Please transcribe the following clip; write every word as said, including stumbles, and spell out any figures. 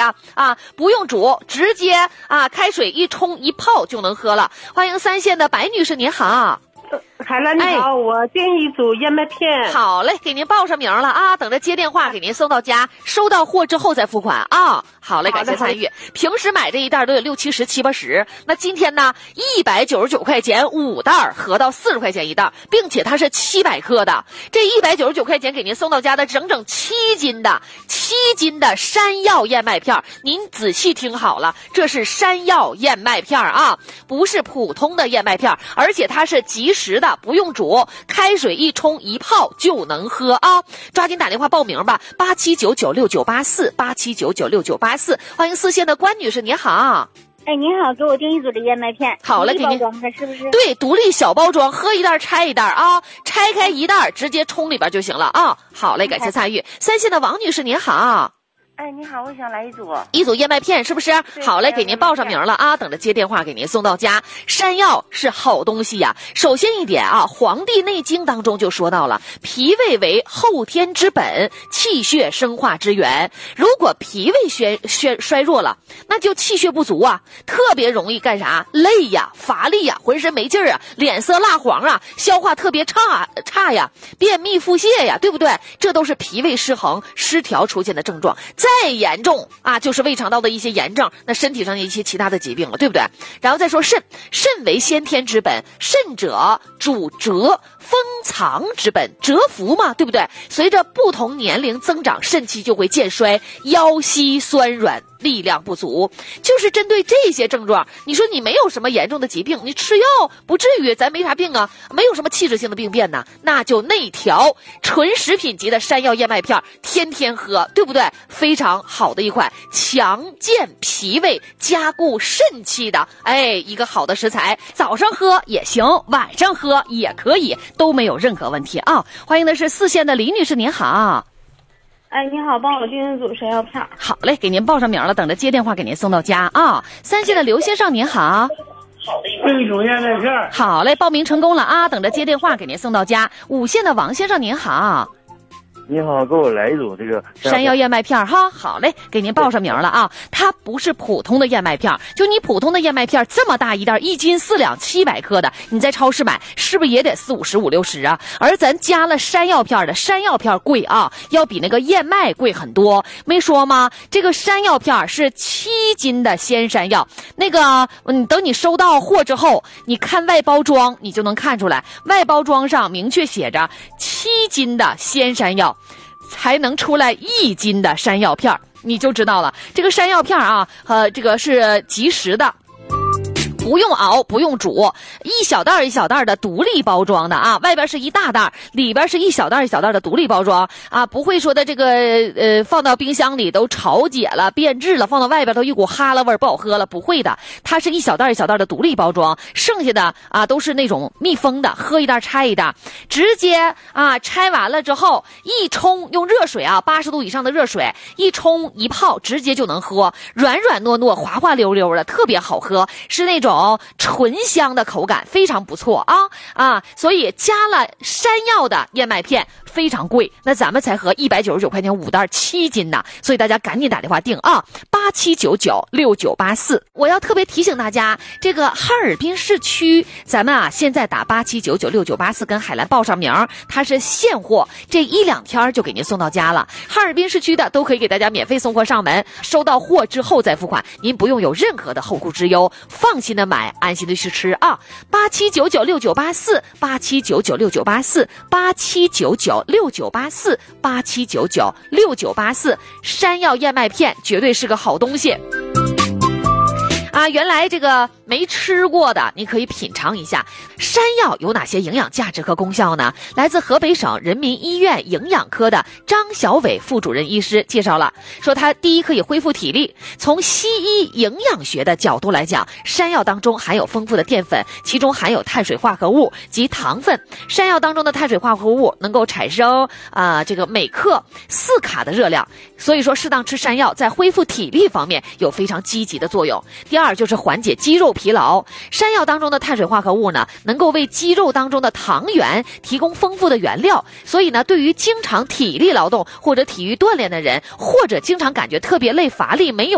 的啊，不用煮，直接啊开水一冲一泡就能喝了。欢迎三线的白女士，您好。 海兰你好、哎、我订一组燕麦片。 好嘞，给您报上名了啊，等着接电话给您送到家，收到货之后再付款啊。好嘞，感谢参与。平时买这一袋都有六七十七八十，那今天呢一百九十九块钱五袋，合到四十块钱一袋，并且它是七百克的，这一百九十九块钱给您送到家的整整七斤的七斤的山药燕麦片。您仔细听好了，这是山药燕麦片啊，不是普通的燕麦片，而且它是即食的，不用煮，开水一冲一泡就能喝啊！抓紧打电话报名吧，八七九九六九八四，八七九九六九八四。欢迎四线的关女士，您好。 哎，您好，给我订一组的燕麦片。 好了，给您。 是不是？ 对，独立小包装，喝一袋拆一袋啊，拆开一袋直接冲里边就行了啊。好嘞，感谢参与。三线的王女士，您好。 哎，你好，我想来一组一组燕麦片，是不是？好嘞，给您报上名了啊，等着接电话给您送到家。山药是好东西呀。首先一点啊，《黄帝内经》当中就说到了，脾胃为后天之本，气血生化之源。如果脾胃衰衰衰弱了，那就气血不足啊，特别容易干啥？累呀，乏力呀，浑身没劲儿啊，脸色蜡黄啊，消化特别差差呀，便秘腹泻呀，对不对？这都是脾胃失衡失调出现的症状。再严重啊，就是胃肠道的一些炎症，那身体上的一些其他的疾病了，对不对？然后再说肾，肾为先天之本，肾者主折封藏之本，蛰伏嘛，对不对？随着不同年龄增长，肾气就会渐衰，腰膝酸软，力量不足。就是针对这些症状，你说你没有什么严重的疾病，你吃药不至于，咱没啥病啊，没有什么器质性的病变呢，那就内调纯食品级的山药燕麦片，天天喝，对不对？非常好的一款强健脾胃加固肾气的哎一个好的食材，早上喝也行，晚上喝也可以，都没有任何问题啊。欢迎的是四线的李女士，您好。 哎，你好，帮我订一组山药片。 好嘞，给您报上名了，等着接电话给您送到家啊。三线的刘先生您好。 订一组燕麦片。 好嘞，报名成功了啊，等着接电话给您送到家。五线的王先生您好。 你好，给我来一组这个山药燕麦片哈。好嘞，给您报上名了啊。它不是普通的燕麦片，就你普通的燕麦片这么大一袋，一斤四两七百克的，你在超市买是不是也得四五十五六十啊？而咱加了山药片的，山药片贵啊，要比那个燕麦贵很多。没说吗？这个山药片是七斤的鲜山药，那个嗯，等你收到货之后，你看外包装，你就能看出来，外包装上明确写着七斤的鲜山药。才能出来一斤的山药片，你就知道了。这个山药片啊，呃，这个是即食的。不用熬，不用煮，一小袋一小袋的独立包装的啊，外边是一大袋，里边是一小袋一小袋的独立包装啊，不会说的这个呃放到冰箱里都潮解了变质了，放到外边都一股哈喇味不好喝了，不会的，它是一小袋一小袋的独立包装，剩下的啊都是那种密封的，喝一袋拆一袋，直接啊拆完了之后一冲，用热水啊八十度以上的热水一冲一泡，直接就能喝，软软糯糯滑滑溜溜的，特别好喝，是那种醇香的口感，非常不错啊啊！所以加了山药的燕麦片非常贵，那咱们才合一百九十九块钱五袋七斤呢，所以大家赶紧打电话订啊，八七九九六九八四。我要特别提醒大家，这个哈尔滨市区，咱们啊现在打八七九九六九八四跟海蓝报上名，它是现货，这一两天就给您送到家了。哈尔滨市区的都可以给大家免费送货上门，收到货之后再付款，您不用有任何的后顾之忧，放心的买，安心的去吃啊！八七九九六九八四，八七九九六九八四，八七九九六九八四，八七九九六九八四，山药燕麦片绝对是个好东西。啊，原来这个没吃过的，你可以品尝一下山药有哪些营养价值和功效呢？来自河北省人民医院营养科的张小伟副主任医师介绍了，说它第一可以恢复体力。从西医营养学的角度来讲，山药当中含有丰富的淀粉，其中含有碳水化合物及糖分。山药当中的碳水化合物能够产生啊、呃、这个每克四卡的热量，所以说适当吃山药在恢复体力方面有非常积极的作用。第二就是缓解肌肉疲劳，山药当中的碳水化合物呢，能够为肌肉当中的糖原提供丰富的原料，所以呢，对于经常体力劳动或者体育锻炼的人，或者经常感觉特别累乏力没有